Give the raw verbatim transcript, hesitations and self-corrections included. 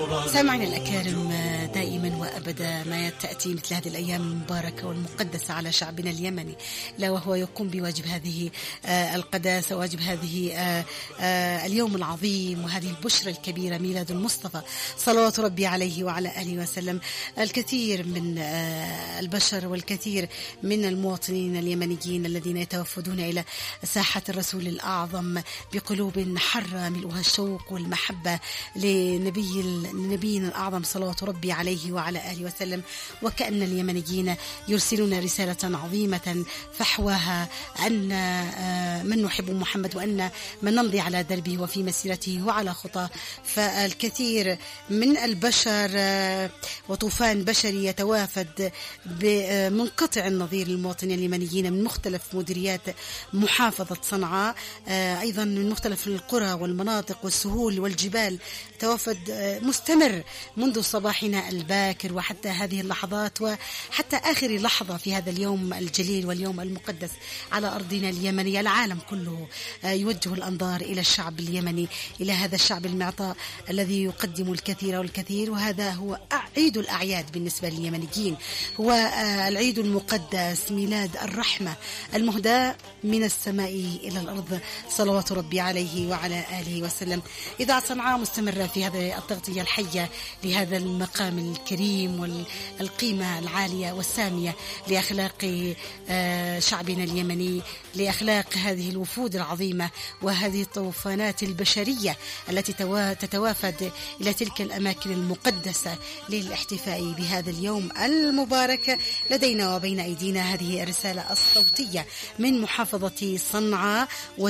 سامعنا الأكارم، دائما وأبدا ما تأتي مثل هذه الأيام المباركة والمقدسة على شعبنا اليمني، لا وهو يقوم بواجب هذه القداسة، واجب هذه اليوم العظيم وهذه البشرى الكبيرة، ميلاد المصطفى صلوات ربي عليه وعلى آله وسلم. الكثير من البشر والكثير من المواطنين اليمنيين الذين يتوفدون إلى ساحة الرسول الأعظم بقلوب حرة ملؤها الشوق والمحبة لنبي نبينا الأعظم صلوات ربي عليه وعلى آله وسلم، وكأن اليمنيين يرسلون رسالة عظيمة فحواها أن من نحب محمد وأن من نمضي على دربه وفي مسيرته وعلى خطاه. فالكثير من البشر وطوفان بشري يتوافد بمنقطع النظير للمواطنين اليمنيين من مختلف مديريات محافظة صنعاء، أيضا من مختلف القرى والمناطق والسهول والجبال، توافد مستمر منذ صباحنا الباكر وحتى هذه اللحظات وحتى آخر لحظة في هذا اليوم الجليل واليوم المقدس على أرضنا اليمنية. العالم كله يوجه الأنظار إلى الشعب اليمني، إلى هذا الشعب المعطاء الذي يقدم الكثير والكثير، وهذا هو عيد الأعياد بالنسبة لليمنيين، هو العيد المقدس، ميلاد الرحمة المهداة من السماء إلى الأرض صلوات ربي عليه وعلى آله وسلم. إذاعة صنعاء مستمرة في هذا التغطية الحية لهذا المقام الكريم والقيمة العالية والسامية لأخلاق شعبنا اليمني، لأخلاق هذه الوفود العظيمة وهذه الطوفانات البشرية التي تتوافد إلى تلك الأماكن المقدسة للاحتفاء بهذا اليوم المبارك. لدينا وبين أيدينا هذه الرسالة الصوتية من محافظة صنعاء.